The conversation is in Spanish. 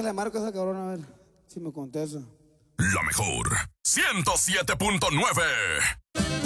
Déjale marco a esa cabrona a ver si me contesta. La mejor 107.9.